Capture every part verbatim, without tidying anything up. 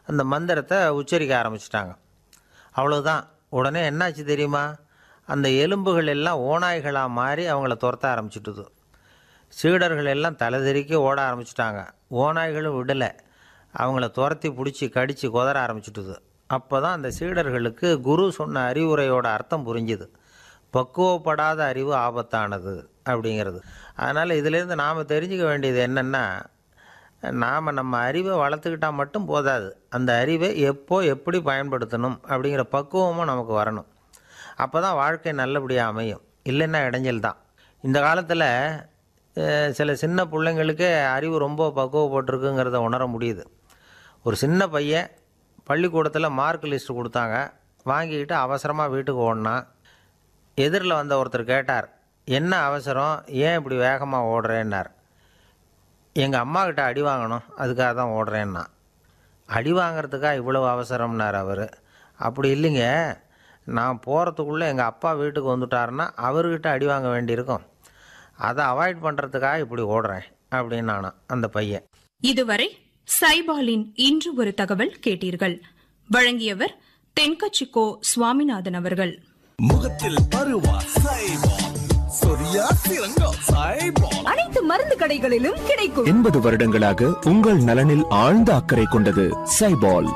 அந்த மந்திரத்தை உச்சரிக்க ஆரம்பிச்சிட்டாங்க. அவ்வளோதான். உடனே என்னாச்சு தெரியுமா? அந்த எலும்புகள் எல்லாம் ஓநாய்களாக மாறி அவங்கள துரத்த ஆரம்பிச்சிட்டுது. சீடர்கள் எல்லாம் தலைதெறிக்க ஓட ஆரம்பிச்சிட்டாங்க. ஓநாய்களும் விடலை, அவங்கள துரத்தி பிடிச்சி கடித்து கொதற ஆரம்பிச்சிட்டுது. அப்போ தான் அந்த சீடர்களுக்கு குரு சொன்ன அறிவுரையோட அர்த்தம் புரிஞ்சுது. பக்குவப்படாத அறிவு ஆபத்தானது அப்படிங்கிறது. அதனால் இதிலேருந்து நாம் தெரிஞ்சுக்க வேண்டியது என்னென்னா, நாம் நம்ம அறிவை வளர்த்துக்கிட்டால் மட்டும் போதாது, அந்த அறிவை எப்போ எப்படி பயன்படுத்தணும் அப்படிங்கிற பக்குவமும் நமக்கு வரணும். அப்போ தான் வாழ்க்கை நல்லபடியாக அமையும். இல்லைன்னா இடைஞ்சல் தான். இந்த காலத்தில் சில சின்ன பிள்ளைங்களுக்கே அறிவு ரொம்ப பக்குவப்பட்டிருக்குங்கிறத உணர முடியுது. ஒரு சின்ன பையன் பள்ளிக்கூடத்தில் மார்க் லிஸ்ட்டு கொடுத்தாங்க, வாங்கிக்கிட்டு அவசரமாக வீட்டுக்கு ஓடினான். எதிரில் வந்த ஒருத்தர் கேட்டார், என்ன அவசரம், ஏன் இப்படி வேகமாக ஓடுறேன்னார். எங்கள் அம்மாக்கிட்ட அடி வாங்கணும், அதுக்காக தான் ஓடுறேன்னா. அடி வாங்கிறதுக்காக இவ்வளவு அவசரம்னார் அவர். அப்படி இல்லைங்க, நான் போகிறதுக்குள்ளே எங்கள் அப்பா வீட்டுக்கு வந்துட்டாருன்னா அவர்கிட்ட அடி வாங்க வேண்டியிருக்கும், அதை அவாய்ட் பண்ணுறதுக்காக இப்படி ஓடுறேன் அப்படின்னு நானா அந்த பையன். இதுவரை சைபாலின் இன்று ஒரு தகவல் கேட்டீர்கள். வழங்கியவர் தென்கட்சிக்கோ சுவாமிநாதன் அவர்கள். முகத்தில் பருவா சைபால், சொரியா சிறங்கா சைபால், அனைத்து மருந்து கடைகளிலும் கிடைக்கும். எண்பது வருடங்களாக உங்கள் நலனில் ஆழ்ந்த அக்கறை கொண்டது சைபால்.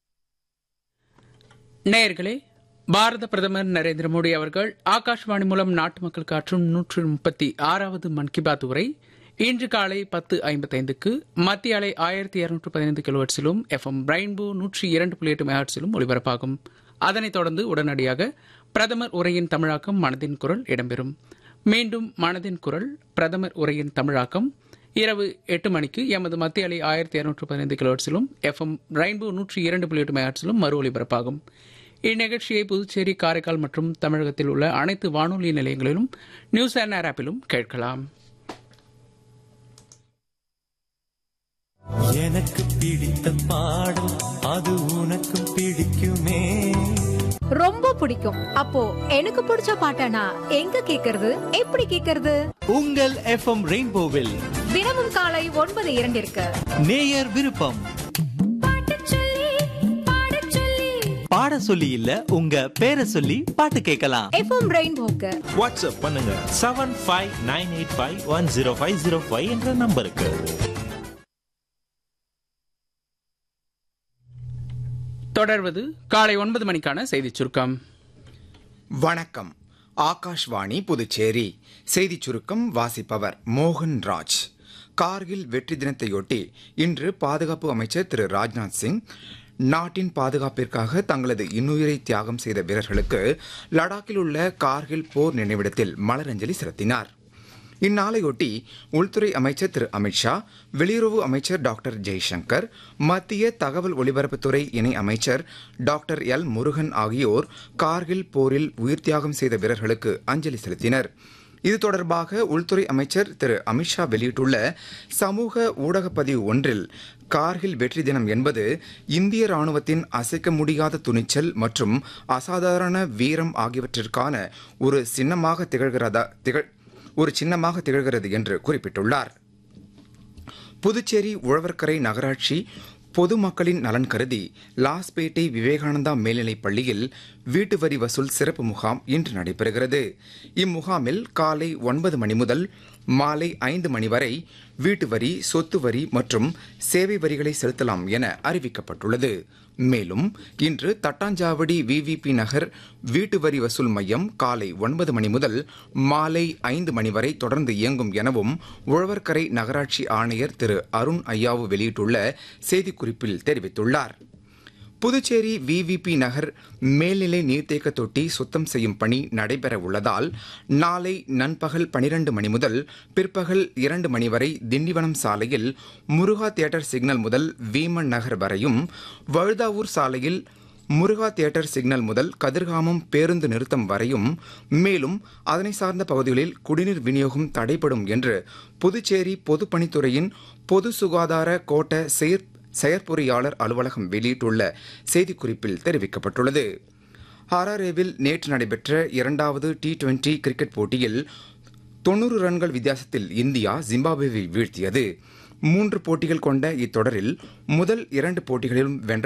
நேயர்களே, பாரத பிரதமர் நரேந்திர மோடி அவர்கள் ஆகாஷ்வாணி மூலம் நாட்டு மக்களுக்கு ஆற்றும் நூற்று முப்பத்தி ஆறாவது மன் கி பாத் உரை இன்று காலை பத்து ஐம்பத்தைந்துக்கு மத்திய அலை ஆயிரத்தி இருநூற்று பதினைந்து கிலோஹெர்ட்ஸிலும் எஃப்எம் ரெயின்போ நூற்றி இரண்டு புள்ளி எட்டு மெகாஹெர்ட்ஸிலும் ஒலிபரப்பாகும். அதனைத் தொடர்ந்து உடனடியாக பிரதமர் உரையின் தமிழாக்கம் மனதின் குரல் இடம்பெறும். மீண்டும் மனதின் குரல் பிரதமர் உரையின் தமிழாக்கம் இரவு எட்டு மணிக்கு எமது மத்திய அலை ஆயிரத்தி இருநூற்று பதினைந்து கிலோஹெர்ட்ஸிலும் எஃப்எம் ரெயின்போ நூற்றி இரண்டு புள்ளி எட்டு மெகாஹெர்ட்ஸிலும் மறு ஒலிபரப்பாகும். இந்நிகழ்ச்சியை புதுச்சேரி, காரைக்கால் மற்றும் தமிழகத்தில் உள்ள அனைத்து வானொலி நிலையங்களிலும் நியூஸ் அண்ட் ஏர் ஆப்பிலும் கேட்கலாம். எனக்கு பிடித்த பாடல் அது உனக்கு பிடிக்குமே. ரொம்ப பிடிக்கும். அப்போ எனக்கு பிடிச்ச பாட்டனா எங்க கேக்குறது, எப்படி கேக்குறது? உங்கள் எஃப்எம் ரெயின்போவில் தினமும் காலை ஒன்பது இரண்டிற்கு நேயர் விருப்பம். பாட சொல்லி இல்ல, உங்க பேரை சொல்லி பாட்டு கேட்கலாம். எஃப்எம் ரெயின்போக்கு வாட்ஸ்அப் பண்ணுங்க seven five nine eight five one zero five zero five என்ற நம்பருக்கு. தொடர்வது காலை ஒன்பது மணிக்கான செய்திச் சுருக்கம். வணக்கம். ஆகாஷ்வாணி புதுச்சேரி செய்திச் சுருக்கம் வாசிப்பவர் மோகன் ராஜ். கார்கில் வெற்றி தினத்தையொட்டி இன்று பாதுகாப்பு அமைச்சர் திரு ராஜ்நாத் சிங் நாட்டின் பாதுகாப்பிற்காக தங்களது இன்னுயிரை தியாகம் செய்த வீரர்களுக்கு லடாக்கில் உள்ள கார்கில் போர் நினைவிடத்தில் மலரஞ்சலி செலுத்தினார். இந்நாளையொட்டி உள்துறை அமைச்சர் திரு அமித்ஷா, வெளியுறவு அமைச்சர் டாக்டர் ஜெய்சங்கர், மத்திய தகவல் ஒலிபரப்புத்துறை இணை அமைச்சர் டாக்டர் எல் முருகன் ஆகியோர் கார்கில் போரில் உயிர் தியாகம் செய்த வீரர்களுக்கு அஞ்சலி செலுத்தினர். இது தொடர்பாக உள்துறை அமைச்சர் திரு அமித்ஷா வெளியிட்டுள்ள சமூக ஊடக பதிவு ஒன்றில், கார்கில் வெற்றி தினம் என்பது இந்திய ராணுவத்தின் அசைக்க முடியாத துணிச்சல் மற்றும் அசாதாரண வீரம் ஆகியவற்றிற்கான ஒரு சின்னமாக திகழ்கிறதா திகழ் ஒரு சின்னமாக திகழ்கிறது என்று குறிப்பிட்டுள்ளார். புதுச்சேரி உழவர்கரை நகராட்சி பொதுமக்களின் நலன் கருதி லாஸ்பேட்டை விவேகானந்தா மேல்நிலைப் பள்ளியில் வீட்டு வரி வசூல் சிறப்பு முகாம் இன்று நடைபெறுகிறது. இம்முகாமில் காலை ஒன்பது மணி முதல் மாலை ஐந்து மணி வரை வீட்டு வரி, சொத்து வரி மற்றும் சேவை வரிகளை செலுத்தலாம் என அறிவிக்கப்பட்டுள்ளது. மேலும் இன்று தட்டாஞ்சாவடி விவிபி நகர் வீட்டு வரி வசூல் மையம் காலை ஒன்பது மணி முதல் மாலை ஐந்து மணி வரை தொடர்ந்து இயங்கும் எனவும் உழவர்கரை நகராட்சி ஆணையர் திரு அருண் ஐயாவு வெளியிட்டுள்ள செய்திக்குறிப்பில் தெரிவித்துள்ளார். புதுச்சேரி விவிபி நகர் மேல்நிலை நீர்த்தேக்க தொட்டி சுத்தம் செய்யும் பணி நடைபெற உள்ளதால் நாளை நண்பகல் பனிரெண்டு மணி முதல் பிற்பகல் இரண்டு மணி வரை திண்டிவனம் சாலையில் முருகா தியேட்டர் சிக்னல் முதல் வீமன் நகர் வரையும், வழுதாவூர் சாலையில் முருகா தியேட்டர் சிக்னல் முதல் கதிர்காமம் பேருந்து நிறுத்தம் வரையும், மேலும் அதனை சார்ந்த பகுதிகளில் குடிநீர் விநியோகம் தடைப்படும் என்று புதுச்சேரி பொதுப்பணித்துறையின் பொது சுகாதார கோட்ட செயற் செயற்பொறியாளர் அலுவலகம் வெளியிட்டுள்ள செய்திக்குறிப்பில் தெரிவிக்கப்பட்டுள்ளது. ஹராரேவில் நேற்று நடைபெற்ற இரண்டாவது டி டுவெண்டி கிரிக்கெட் போட்டியில் தொன்னூறு ரன்கள் வித்தியாசத்தில் இந்தியா ஜிம்பாப்வேவை வீழ்த்தியது. மூன்று போட்டிகள் கொண்ட இத்தொடரில் முதல் இரண்டு போட்டிகளிலும் வென்ற